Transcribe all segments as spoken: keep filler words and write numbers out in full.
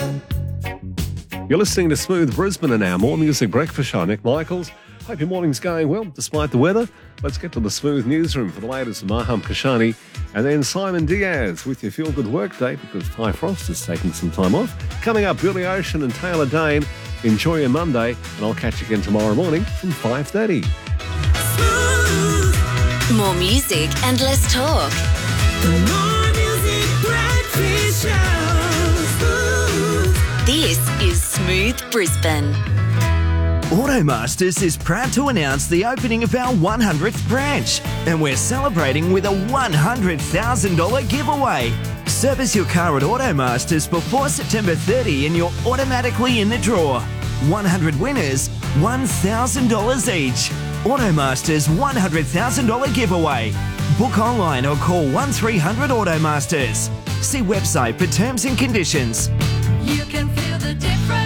You're listening to Smooth Brisbane and our More Music Breakfast Show. Nick Michaels. Hope your morning's going well, despite the weather. Let's get to the Smooth Newsroom for the latest from Maham Kashani. And then Simon Diaz with your Feel Good Work Day because Ty Frost is taking some time off. Coming up, Billy Ocean and Taylor Dane. Enjoy your Monday, and I'll catch you again tomorrow morning from five thirty. More music and less talk. The More Music Breakfast Show. This is Smooth Brisbane. Automasters is proud to announce the opening of our one hundredth branch, and we're celebrating with a one hundred thousand dollars giveaway. Service your car at Automasters before September thirtieth and you're automatically in the draw. one hundred winners, one thousand dollars each. Automasters one hundred thousand dollars giveaway. Book online or call one three hundred Automasters. See website for terms and conditions. You can feel the difference.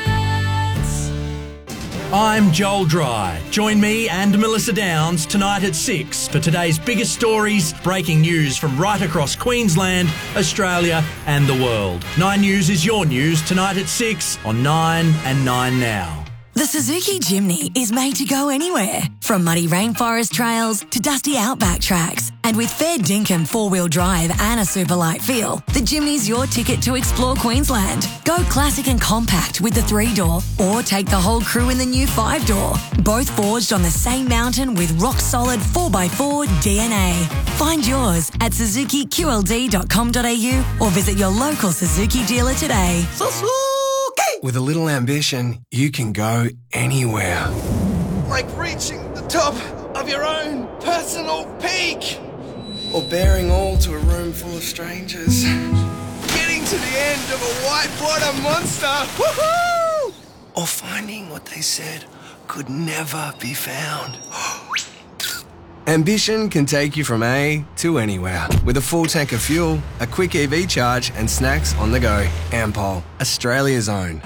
I'm Joel Dry. Join me and Melissa Downs tonight at six for today's biggest stories, breaking news from right across Queensland, Australia and the world. Nine News is your news tonight at six on Nine and Nine Now. The Suzuki Jimny is made to go anywhere, from muddy rainforest trails to dusty outback tracks. And with fair dinkum four-wheel drive and a super light feel, the Jimny's your ticket to explore Queensland. Go classic and compact with the three-door, or take the whole crew in the new five-door. Both forged on the same mountain with rock-solid four by four D N A. Find yours at suzuki q l d dot com dot a u or visit your local Suzuki dealer today. With a little ambition, you can go anywhere. Like reaching the top of your own personal peak. Or bearing all to a room full of strangers. Getting to the end of a whitewater monster. Woohoo! Or finding what they said could never be found. Ambition can take you from A to anywhere. With a full tank of fuel, a quick E V charge and snacks on the go. Ampol, Australia's own.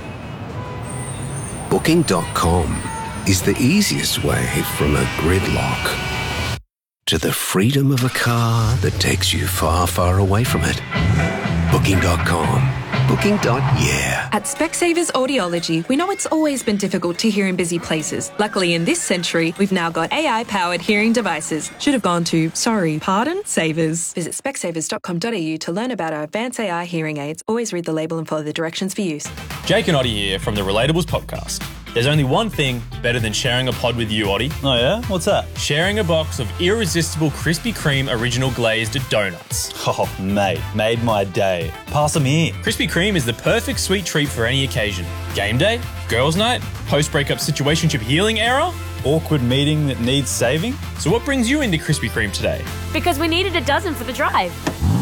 Booking dot com is the easiest way from a gridlock to the freedom of a car that takes you far, far away from it. Booking dot com. Booking. Yeah. At Specsavers Audiology, we know it's always been difficult to hear in busy places. Luckily, in this century, we've now got A I-powered hearing devices. Should have gone to, sorry, pardon, Savers. Visit specsavers dot com dot a u to learn about our advanced A I hearing aids. Always read the label and follow the directions for use. Jake and Oddie here from the Relatables podcast. There's only one thing better than sharing a pod with you, Oddie. Oh yeah? What's that? Sharing a box of irresistible Krispy Kreme original glazed donuts. Oh, mate, made my day. Pass them here. Krispy Kreme is the perfect sweet treat for any occasion. Game day, girls' night, post-breakup situationship healing era, awkward meeting that needs saving. So what brings you into Krispy Kreme today? Because we needed a dozen for the drive.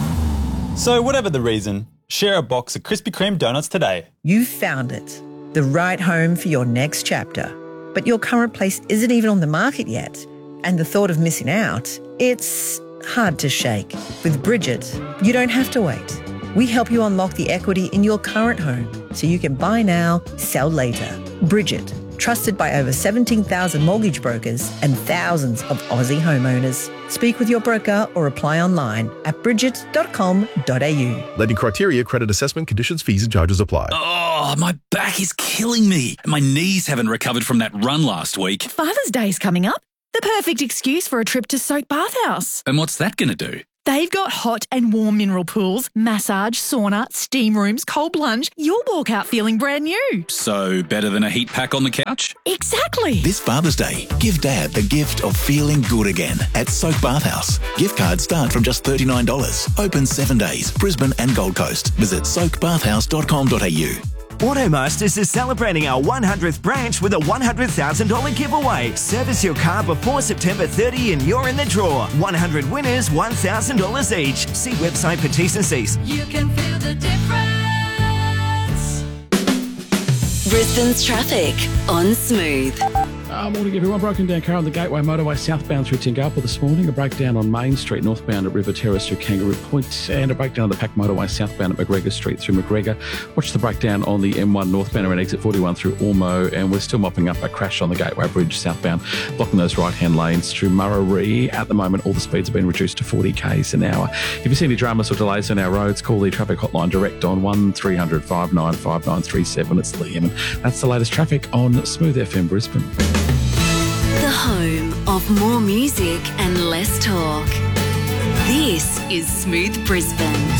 So whatever the reason, share a box of Krispy Kreme donuts today. You found it. The right home for your next chapter. But your current place isn't even on the market yet. And the thought of missing out, it's hard to shake. With Bridget, you don't have to wait. We help you unlock the equity in your current home so you can buy now, sell later. Bridget, trusted by over seventeen thousand mortgage brokers and thousands of Aussie homeowners. Speak with your broker or apply online at bridget dot com dot a u. Lending criteria, credit assessment, conditions, fees and charges apply. Oh, my back is killing me. My knees haven't recovered from that run last week. Father's Day's coming up. The perfect excuse for a trip to Soak Bathhouse. And what's that going to do? They've got hot and warm mineral pools, massage, sauna, steam rooms, cold plunge. You'll walk out feeling brand new. So better than a heat pack on the couch? Exactly. This Father's Day, give Dad the gift of feeling good again at Soak Bathhouse. Gift cards start from just thirty-nine dollars. Open seven days, Brisbane and Gold Coast. Visit soak bathhouse dot com dot a u. Automasters is celebrating our one hundredth branch with a one hundred thousand dollars giveaway. Service your car before September thirtieth and you're in the draw. one hundred winners, one thousand dollars each. See website for T's and C's. You can feel the difference. Brisbane's traffic on Smooth. Uh, morning, everyone. Broken down car on the Gateway Motorway southbound through Tingalpa this morning. A breakdown on Main Street northbound at River Terrace through Kangaroo Point, and a breakdown on the Pack Motorway southbound at McGregor Street through McGregor. Watch the breakdown on the M one northbound around exit forty-one through Ormo, and we're still mopping up a crash on the Gateway Bridge southbound, blocking those right-hand lanes through Murray. At the moment, all the speeds have been reduced to forty k's an hour. If you see any dramas or delays on our roads, call the traffic hotline direct on one three hundred five nine five nine three seven. It's Liam, and that's the latest traffic on Smooth F M Brisbane. The home of more music and less talk. This is Smooth Brisbane.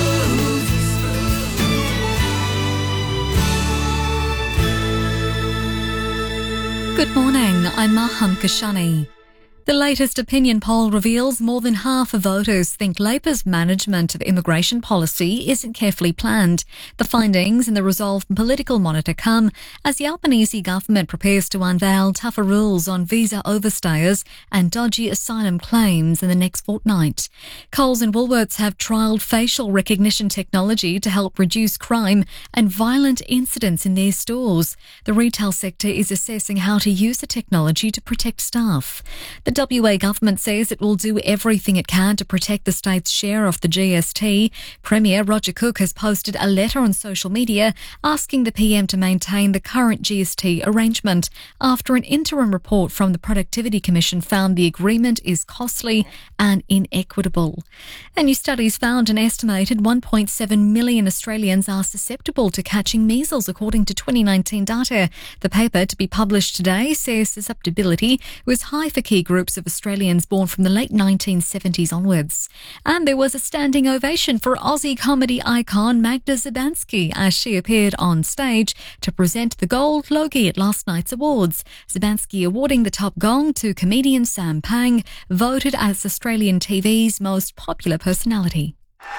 Good morning, I'm Maham Kashani. The latest opinion poll reveals more than half of voters think Labor's management of immigration policy isn't carefully planned. The findings in the Resolve Political Monitor come as the Albanese government prepares to unveil tougher rules on visa overstayers and dodgy asylum claims in the next fortnight. Coles and Woolworths have trialled facial recognition technology to help reduce crime and violent incidents in their stores. The retail sector is assessing how to use the technology to protect staff. The W A government says it will do everything it can to protect the state's share of the G S T. Premier Roger Cook has posted a letter on social media asking the P M to maintain the current G S T arrangement after an interim report from the Productivity Commission found the agreement is costly and inequitable. A new studies found an estimated one point seven million Australians are susceptible to catching measles according to twenty nineteen data. The paper, to be published today, says susceptibility was high for key groups of Australians born from the late nineteen seventies onwards. And there was a standing ovation for Aussie comedy icon Magda Szubanski as she appeared on stage to present the Gold Logie at last night's awards. Szubanski awarding the top gong to comedian Sam Pang, voted as Australian T V's most popular personality.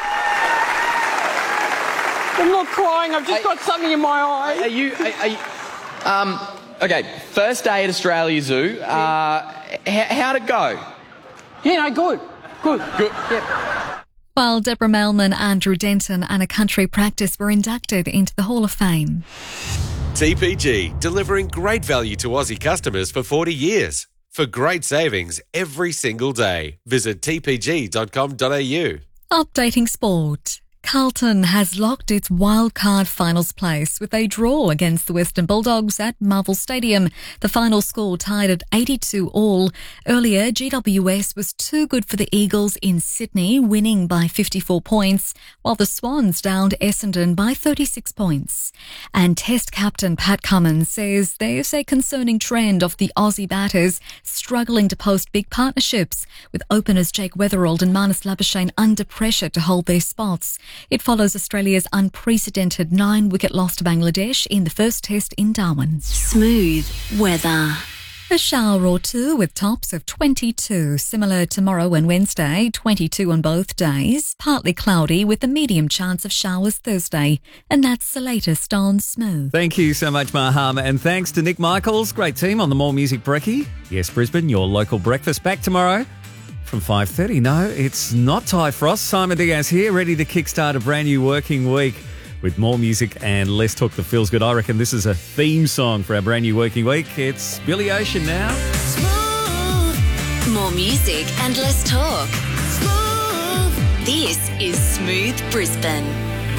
I'm not crying, I've just are, got something in my eye. Are you... Are, are you um, okay, first day at Australia Zoo. Uh, how, how'd it go? Yeah, no, good. Good. Good. Yep. While Deborah Melman, Andrew Denton and A Country Practice were inducted into the Hall of Fame. T P G, delivering great value to Aussie customers for forty years. For great savings every single day, visit t p g dot com dot a u. Updating sport. Carlton has locked its wildcard finals place with a draw against the Western Bulldogs at Marvel Stadium. The final score tied at eighty-two all. Earlier, G W S was too good for the Eagles in Sydney, winning by fifty-four points, while the Swans downed Essendon by thirty-six points. And Test captain Pat Cummins says there's a concerning trend of the Aussie batters struggling to post big partnerships, with openers Jake Weatherald and Marnus Labuschagne under pressure to hold their spots. It follows Australia's unprecedented nine-wicket loss to Bangladesh in the first test in Darwin. Smooth weather. A shower or two with tops of twenty-two, similar tomorrow and Wednesday, twenty-two on both days. Partly cloudy with a medium chance of showers Thursday. And that's the latest on Smooth. Thank you so much, Maham. And thanks to Nick Michaels. Great team on the More Music Brekkie. Yes, Brisbane, your local breakfast. Back tomorrow from five thirty. No, it's not Ty Frost. Simon Diaz here, ready to kickstart a brand new working week with more music and less talk that feels good. I reckon this is a theme song for our brand new working week. It's Billy Ocean now. Smooth. More music and less talk. Smooth. This is Smooth Brisbane.